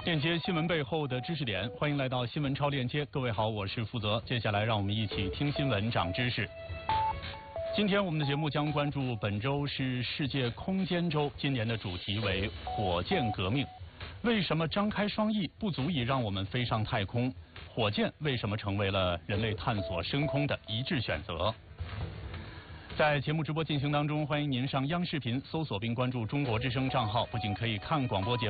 链接新闻背后的知识点，欢迎来到新闻超链接。各位好，我是负责。接下来让我们一起听新闻长知识。今天我们的节目将关注本周是世界空间周，今年的主题为火箭革命。为什么张开双翼不足以让我们飞上太空？火箭为什么成为了人类探索深空的一致选择？在节目直播进行当中，欢迎您上央视频搜索并关注中国之声账号，不仅可以看广播节目。